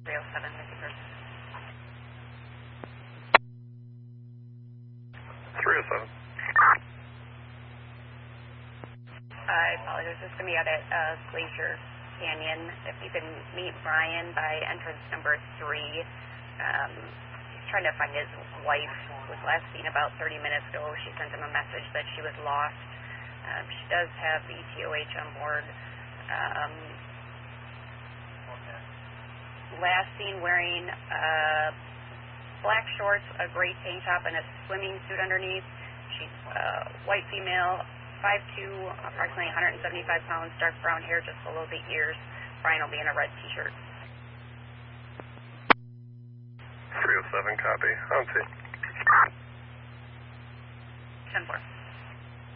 307, missing person. 307. I apologize. This is going to be out at Glacier Canyon. If you can meet Brian by entrance number 3. He's trying to find his wife. Was last seen about 30 minutes ago. She sent him a message that she was lost. She does have the TOH on board. Last seen wearing black shorts, a gray tank top, and a swimming suit underneath. She's white female, 5'2", approximately 175 pounds, dark brown hair just below the ears. Brian will be in a red t-shirt. 307, copy. On scene. 10-4.